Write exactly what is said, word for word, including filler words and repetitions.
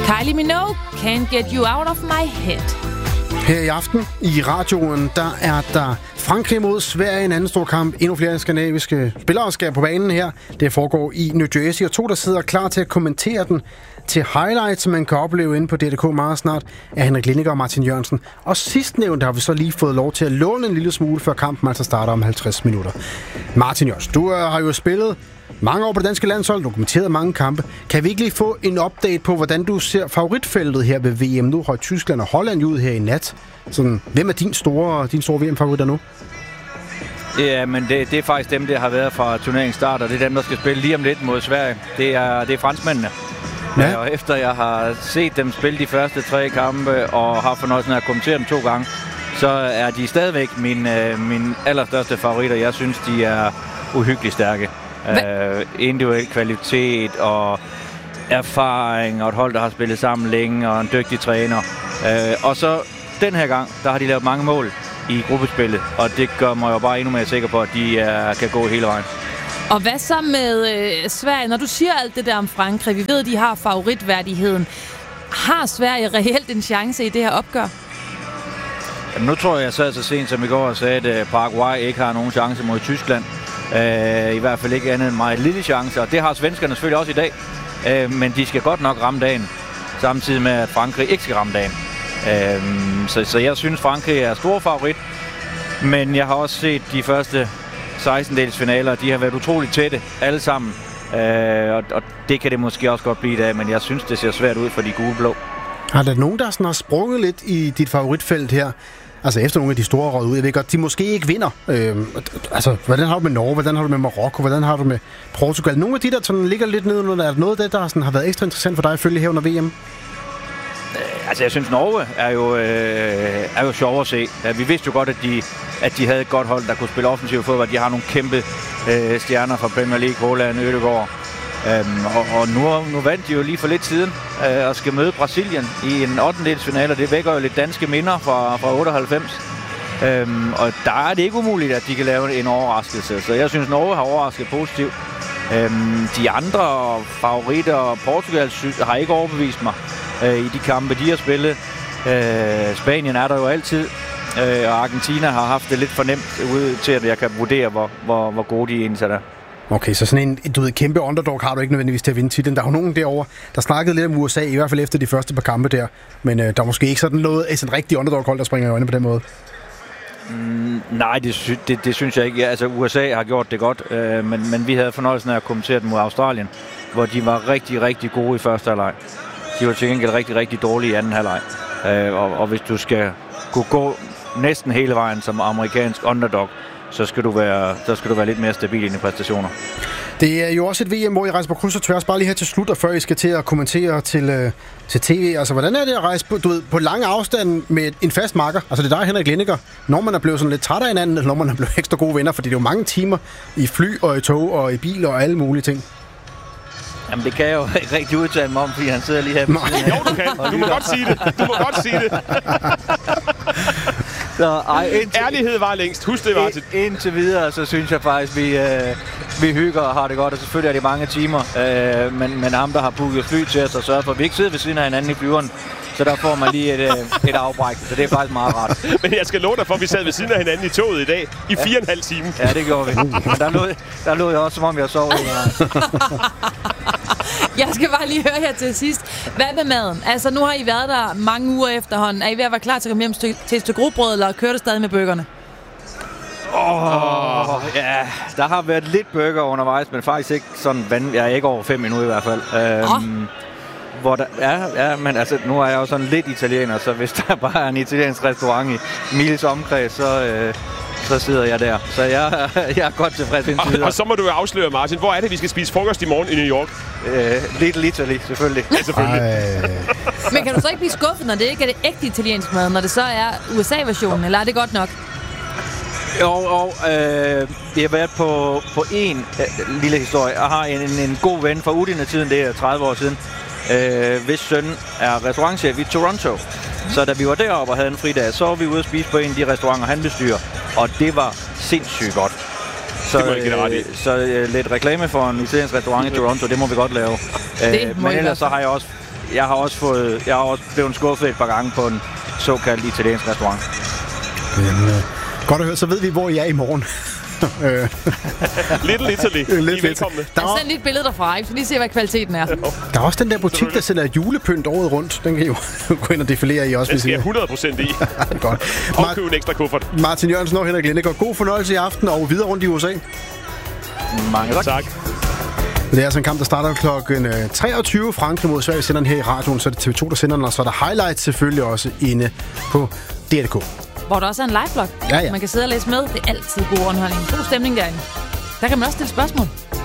Kylie Minogue, Can't Get You Out of My Head. Her i aften i radioen, der er der Frankrig mod Sverige, en anden stor kamp. Endnu flere skandinaviske spillere skal på banen her. Det foregår i New Jersey, og to, der sidder klar til at kommentere den til highlights, som man kan opleve inde på D R K meget snart, er Henrik Lindinger og Martin Jørgensen. Og sidstnævnte har vi så lige fået lov til at låne en lille smule, før kampen altså starter om halvtreds minutter. Martin Jørgensen, du har jo spillet mange år på det danske landshold, dokumenteret mange kampe. Kan vi ikke lige få en update på, hvordan du ser favoritfeltet her ved V M? Nu har Tyskland og Holland ud her i nat. Sådan, hvem er din store, din store V M-favoritter nu? Ja, men det, det er faktisk dem, der har været fra turneringsstart, og det er dem, der skal spille lige om lidt mod Sverige. Det er, det er franskmændene. Ja. Og efter jeg har set dem spille de første tre kampe, og har fornøjelsen af at kommentere dem to gange, så er de stadigvæk mine, mine allerstørste favoritter. Jeg synes, de er uhyggeligt stærke. Uh, individuel kvalitet og erfaring og et hold, der har spillet sammen længe og en dygtig træner. Uh, og så den her gang, der har de lavet mange mål i gruppespillet, og det gør mig jo bare endnu mere sikker på, at de uh, kan gå hele vejen. Og hvad så med øh, Sverige? Når du siger alt det der om Frankrig, vi ved, at de har favoritværdigheden. Har Sverige reelt en chance i det her opgør? Jamen, nu tror jeg, jeg sad så sent som i går og sagde, at Paraguay ikke har nogen chance mod Tyskland. Uh, I hvert fald ikke andet end meget lille chance, og det har svenskerne selvfølgelig også i dag. Uh, men de skal godt nok ramme dagen, samtidig med, at Frankrig ikke skal ramme dagen. Uh, så, så jeg synes, Frankrig er stor favorit. Men jeg har også set de første seksten-dels finaler, de har været utroligt tætte, alle sammen. Uh, og, og det kan det måske også godt blive i dag, men jeg synes, det ser svært ud for de gule blå. Har der nogen, der sådan har sprunget lidt i dit favoritfelt her? Altså efter nogle af de store råd ud. Jeg ved godt, de måske ikke vinder. Øh, altså, hvordan har du med Norge? Hvordan har du med Marokko? Hvordan har du med Portugal? Nogle af de, der sådan ligger lidt nede under, er noget af det, der sådan har været ekstra interessant for dig at følge her under V M? Øh, altså, jeg synes, Norge er jo, øh, er jo sjov at se. Ja, vi vidste jo godt, at de, at de havde et godt hold, der kunne spille offensiv fodbold. De har nogle kæmpe øh, stjerner fra Premier League, Haaland, Ødegaard. Øhm, og, og nu, nu vandt de jo lige for lidt siden øh, og skal møde Brasilien i en ottendedelsfinale, og det vækker jo lidt danske minder fra, fra otteoghalvfems. Øhm, og der er det ikke umuligt, at de kan lave en overraskelse. Så jeg synes, Norge har overrasket positivt. Øhm, de andre favoritter, Portugal, har ikke overbevist mig øh, i de kampe, de har spillet. Øh, Spanien er der jo altid, øh, og Argentina har haft det lidt for nemt ude til, at jeg kan vurdere, hvor, hvor, hvor gode de egentlig er. Okay, så sådan en du ved, kæmpe underdog har du ikke nødvendigvis til at vinde titlen. Der er jo nogen derovre, der snakkede lidt om U S A, i hvert fald efter de første par kampe der. Men øh, der er måske ikke sådan noget, altså en rigtig underdog-hold, der springer i øjnene på den måde. Mm, nej, det, sy- det, det synes jeg ikke. Ja, altså, U S A har gjort det godt, øh, men, men vi havde fornøjelsen af at kommentere dem mod Australien, hvor de var rigtig, rigtig gode i første halvleg. De var til gengæld rigtig, rigtig dårlige i anden halvleg. Øh, og, og hvis du skal kunne gå næsten hele vejen som amerikansk underdog, så skal du være, så skal du være lidt mere stabil i dine præstationer. Det er jo også et V M, hvor I rejser på kryds og tværs, bare lige her til slut, og før I skal til at kommentere til, øh, til tv. Altså, hvordan er det at rejse på, du ved, på lang afstand med en fast marker? Altså, det er dig, Henrik Lindinger. Når man er blevet sådan lidt træt af hinanden, eller når man er blevet ekstra gode venner, fordi det er jo mange timer i fly og i tog og i bil og alle mulige ting. Jamen, det kan jeg jo ikke rigtig udtale mig om, fordi han sidder lige her på siden. Jo, du kan. Du må godt sige det. Du må godt sige det. Så, ej, indtil, ærlighed var længst. Husk det, Martin. Ind, indtil videre, så synes jeg faktisk, vi, øh, vi hygger og har det godt. Og selvfølgelig er det mange timer. Øh, men, men ham, der har booket fly til os og sørger for, at vi ikke sidder ved siden af hinanden i flyveren. Så der får man lige et, et afbræk. Så det er faktisk meget rart. Men jeg skal love dig for, at vi sad ved siden af hinanden i toget i dag. I fire og en halv time. Ja, det gjorde vi. Men der lå, der lå jeg også, som om jeg sov. Jeg skal bare lige høre her til sidst. Hvad med maden? Altså, nu har I været der mange uger efterhånden. Er I ved at være klar til at komme hjem til et stykke grobrød, eller kører det stadig med burgerne? Åh, oh, ja. Der har været lidt burger undervejs, men faktisk ikke sådan vand. Jeg er ikke over fem endnu i hvert fald. Øhm, oh. Hvor der, ja, ja, men altså, nu er jeg jo sådan lidt italiener, så hvis der bare er en italiensk restaurant i Miles omkreds, så... Øh, så sidder jeg der. Så jeg, jeg er godt tilfreds indtil videre. Og, og så må du jo afsløre, Martin. Hvor er det, vi skal spise frokost i morgen i New York? Øh, Little Italy, selvfølgelig. Ja, selvfølgelig. Men kan du så ikke blive skuffet, når det ikke er det ægte italiensk mad, når det så er U S A-versionen, eller er det godt nok? Jo, og øh, jeg har været på, på en øh, lille historie. Jeg har en, en god ven fra Udine-tiden, det er tredive år siden, øh, hvis søn er restaurantchef i Toronto. Så da vi var deroppe og havde en fridag, så var vi ude at spise på en af de restauranter, han bestyrer. Og det var sindssygt godt. Så, det må jeg give ret i. Så øh, lidt reklame for en italiensk restaurant i Toronto, det må vi godt lave. Det øh, men ellers så har jeg også jeg har også fået, jeg har også blevet skuffet et par gange på en såkaldt italiensk restaurant. Men, øh, godt at høre, så ved vi, hvor I er i morgen. Little Italy. Lidt velkomne. Der er lige et billede derfra, ikke? Så lige se, hvad kvaliteten er. Der er også den der butik, der sælger julepynt året rundt. Den kan I jo gå ind og defilere i også. Den skal jeg hundrede procent i. Godt. Og købe en ekstra kuffert. Martin Jørgensen og Henrik Lindegaard. God fornøjelse i aften og videre rundt i U S A. Mange tak. Tak. Det er altså en kamp, der starter klokken treogtyve. Frankrig mod Sverige sender den her i radioen, så er det T V to, der sender den, og så er der highlights selvfølgelig også inde på D R punktum d k. Hvor der også er en live-blog. Ja, ja. Man kan sidde og læse med. Det er altid god underholdning. God stemning derinde. Der kan man også stille spørgsmål.